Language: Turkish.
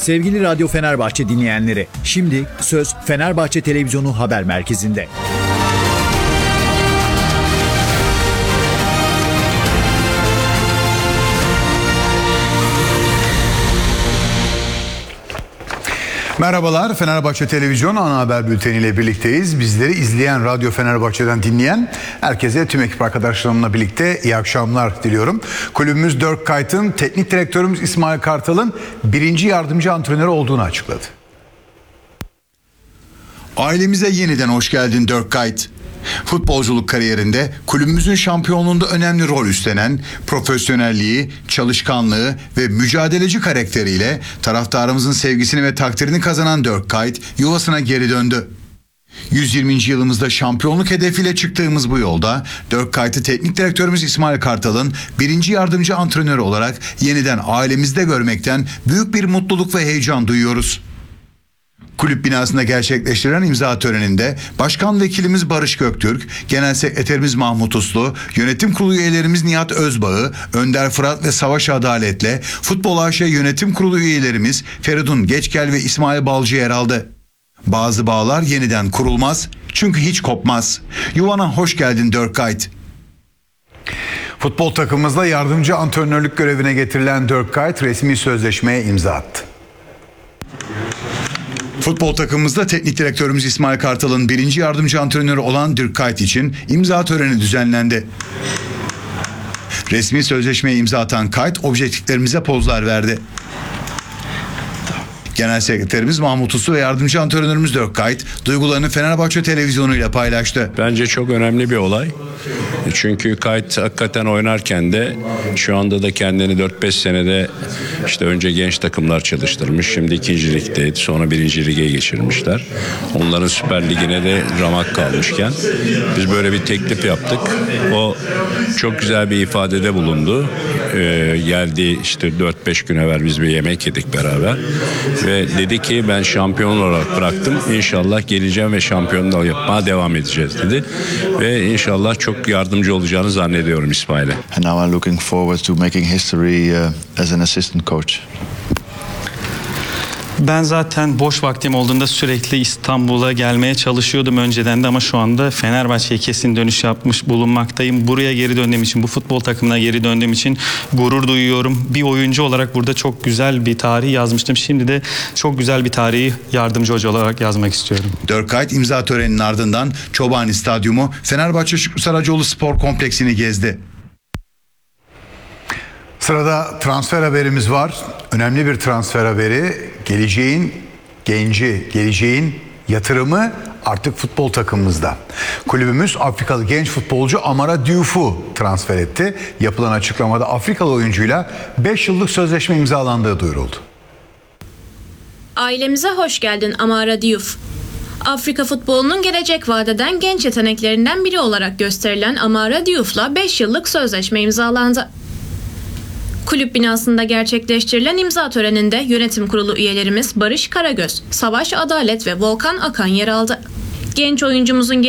Sevgili Radyo Fenerbahçe dinleyenleri, şimdi söz Fenerbahçe Televizyonu Haber Merkezi'nde. Merhabalar, Fenerbahçe Televizyon ana haber bülteniyle birlikteyiz. Bizleri izleyen, Radyo Fenerbahçe'den dinleyen herkese, tüm ekip arkadaşlarımla birlikte iyi akşamlar diliyorum. Kulübümüz Dirk Kuyt'ın teknik direktörümüz İsmail Kartal'ın 1. yardımcı antrenörü olduğunu açıkladı. Ailemize yeniden hoş geldin Dirk Kuyt. Futbolculuk kariyerinde kulübümüzün şampiyonluğunda önemli rol üstlenen, profesyonelliği, çalışkanlığı ve mücadeleci karakteriyle taraftarımızın sevgisini ve takdirini kazanan Dirk Kuyt yuvasına geri döndü. 120. yılımızda şampiyonluk hedefiyle çıktığımız bu yolda Dirk Kuyt'ı teknik direktörümüz İsmail Kartal'ın 1. yardımcı antrenörü olarak yeniden ailemizde görmekten büyük bir mutluluk ve heyecan duyuyoruz. Kulüp binasında gerçekleştirilen imza töreninde Başkan Vekilimiz Barış Göktürk, Genel Sekreterimiz Mahmut Uslu, Yönetim Kurulu üyelerimiz Nihat Özbağ'ı, Önder Fırat ve Savaş Adalet'le Futbol AŞ Yönetim Kurulu üyelerimiz Feridun Geçgel ve İsmail Balcı yer aldı. Bazı bağlar yeniden kurulmaz, çünkü hiç kopmaz. Yuvana hoş geldin Dirk Kuyt. Futbol takımımızda yardımcı antrenörlük görevine getirilen Dirk Kuyt resmi sözleşmeye imza attı. Futbol takımımızda teknik direktörümüz İsmail Kartal'ın 1. yardımcı antrenörü olan Dirk Kuyt için imza töreni düzenlendi. Resmi sözleşmeye imza atan Kuyt objektiflerimize pozlar verdi. Genel Sekreterimiz Mahmut Uslu ve yardımcı antrenörümüz Dirk Kuyt duygularını Fenerbahçe Televizyonu ile paylaştı. Bence çok önemli bir olay. Çünkü Kuyt hakikaten oynarken de şu anda da kendini 4-5 senede işte önce genç takımlar çalıştırmış. Şimdi 2. ligdeydi. Sonra 1. lige geçirmişler. Onların Süper Ligi'ne de ramak kalmışken biz böyle bir teklif yaptık. O çok güzel bir ifadede bulundu. Geldi işte 4-5 gün evvel biz bir yemek yedik beraber. Ve dedi ki ben şampiyon olarak bıraktım. İnşallah geleceğim ve şampiyonluğu yapmaya devam edeceğiz dedi. Ve inşallah çok yardımcı olacağını zannediyorum İsmail'e. And now I'm looking forward to making history as an assistant coach. Ben zaten boş vaktim olduğunda sürekli İstanbul'a gelmeye çalışıyordum önceden de, ama şu anda Fenerbahçe'ye kesin dönüş yapmış bulunmaktayım. Buraya geri döndüğüm için, bu futbol takımına geri döndüğüm için gurur duyuyorum. Bir oyuncu olarak burada çok güzel bir tarih yazmıştım. Şimdi de çok güzel bir tarihi yardımcı hoca olarak yazmak istiyorum. Dirk Kuyt imza töreninin ardından Çobani Stadyumu, Fenerbahçe Şükrü Saracoğlu Spor Kompleksini gezdi. Sırada transfer haberimiz var. Önemli bir transfer haberi. Geleceğin genci, geleceğin yatırımı artık futbol takımımızda. Kulübümüz Afrikalı genç futbolcu Amara Diouf'u transfer etti. Yapılan açıklamada Afrikalı oyuncuyla 5 yıllık sözleşme imzalandığı duyuruldu. Ailemize hoş geldin Amara Diouf. Afrika futbolunun gelecek vadeden genç yeteneklerinden biri olarak gösterilen Amara Diouf'la 5 yıllık sözleşme imzalandı. Kulüp binasında gerçekleştirilen imza töreninde yönetim kurulu üyelerimiz Barış Karagöz, Savaş Adalet ve Volkan Akan yer aldı. Genç oyuncumuzun